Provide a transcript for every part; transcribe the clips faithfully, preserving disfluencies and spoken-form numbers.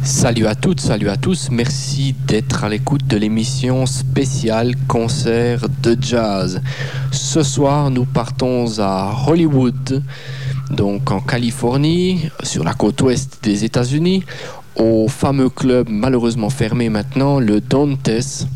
Salut à toutes, salut à tous, merci d'être à l'écoute de l'émission spéciale concert de jazz. Ce soir, nous partons à Hollywood, donc en Californie, sur la côte ouest des États-Unis, au fameux club malheureusement fermé maintenant, le Dantes.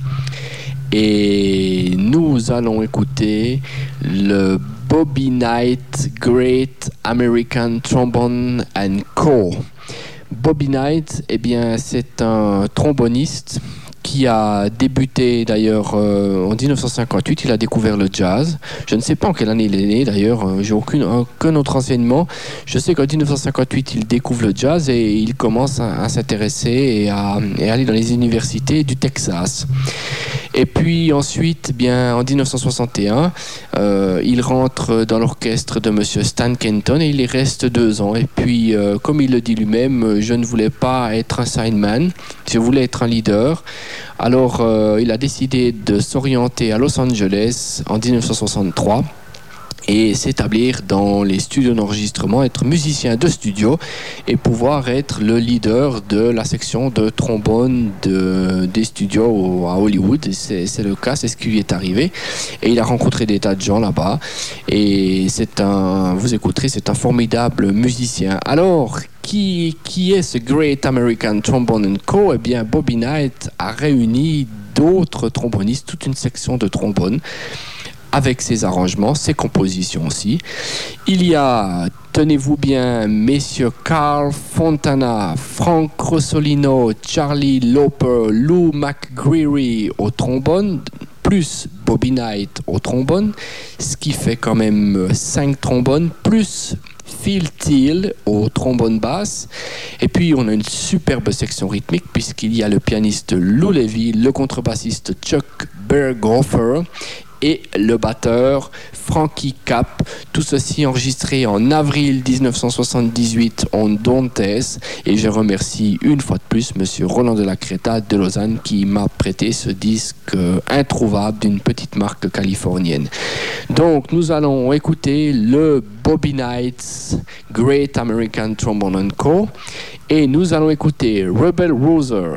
Et nous allons écouter le Bobby Knight Great American Trombone and Co. Bobby Knight, eh bien, c'est un tromboniste qui a débuté d'ailleurs euh, en dix-neuf cent cinquante-huit. Il a découvert le jazz. Je ne sais pas en quelle année il est né d'ailleurs, euh, j'ai aucune, aucun autre renseignement. Je sais qu'en dix-neuf cent cinquante-huit, il découvre le jazz et il commence à, à s'intéresser et à, et à aller dans les universités du Texas. Et puis ensuite, bien, en dix-neuf cent soixante et un, euh, il rentre dans l'orchestre de Monsieur Stan Kenton et il y reste deux ans. Et puis, euh, comme il le dit lui-même, je ne voulais pas être un sideman, je voulais être un leader. Alors, euh, il a décidé de s'orienter à Los Angeles en dix-neuf cent soixante-trois et s'établir dans les studios d'enregistrement, être musicien de studio et pouvoir être le leader de la section de trombone de, des studios à Hollywood. C'est, c'est le cas, c'est ce qui lui est arrivé. Et il a rencontré des tas de gens là-bas. Et c'est un, vous écouterez, c'est un formidable musicien. Alors, qui, qui est ce Great American Trombone and Co? Eh bien, Bobby Knight a réuni d'autres trombonistes, toute une section de trombone, avec ses arrangements, ses compositions aussi. Il y a, tenez-vous bien, messieurs Carl Fontana, Frank Rosolino, Charlie Lauper, Lou McGreary au trombone, plus Bobby Knight au trombone, ce qui fait quand même cinq trombones, plus Phil Teal au trombone basse. Et puis on a une superbe section rythmique puisqu'il y a le pianiste Lou Levy, le contrebassiste Chuck Berghofer et le batteur Frankie Cap. Tout ceci enregistré en avril dix-neuf cent soixante-dix-huit en Dantes. Et je remercie une fois de plus Monsieur Roland de la Creta de Lausanne qui m'a prêté ce disque introuvable d'une petite marque californienne. Donc nous allons écouter le Bobby Knight's Great American Trombone and Co. Et nous allons écouter Rebel Rouser.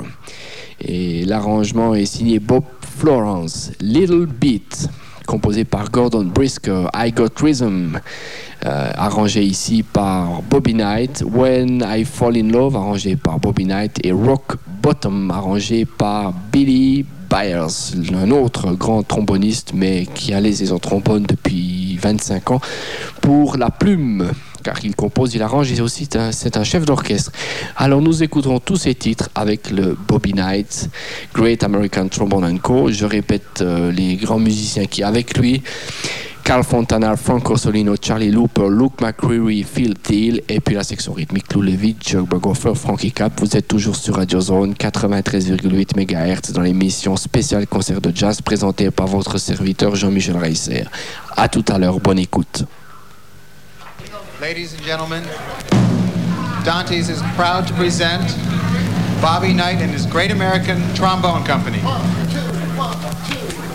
Et l'arrangement est signé Bob Florence, Little Beat, composé par Gordon Brisker, I Got Rhythm, euh, arrangé ici par Bobby Knight, When I Fall in Love, arrangé par Bobby Knight, et Rock Bottom, arrangé par Billy Byers, un autre grand tromboniste, mais qui a les en trombone depuis vingt-cinq ans, pour la plume. Car il compose, il arrange et aussi c'est un, c'est un chef d'orchestre. Alors nous écouterons tous ces titres avec le Bobby Knight, Great American Trombone and Co. Je répète euh, les grands musiciens qui avec lui: Carl Fontana, Frank Rosolino, Charlie Lauper, Luke McCreary, Phil Teal, et puis la section rythmique Lou Levy, Chuck Berghofer, Frankie Cap. Vous êtes toujours sur Radio Zone quatre-vingt-treize virgule huit mégahertz dans l'émission spéciale concert de jazz présentée par votre serviteur Jean-Michel Reisser. À tout à l'heure, bonne écoute. Ladies and gentlemen, Dantes is proud to present Bobby Knight and his Great American Trombone Company.